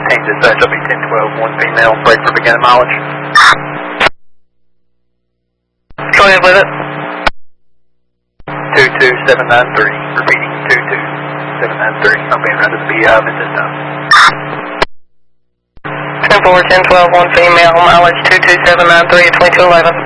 Team dispatch, I'll be 1012, 1 female, break for beginning mileage. Go ahead with it. 22793, repeating 22793. I'll be around to the beehive at this time. 10-4, 10-12, 1 female, mileage 22793 at 2211.